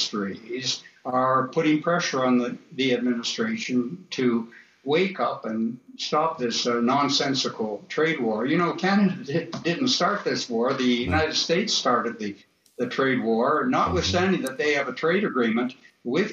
industries are putting pressure on the administration to wake up and stop this nonsensical trade war. You know, Canada didn't start this war. The United States started the trade war, notwithstanding that they have a trade agreement with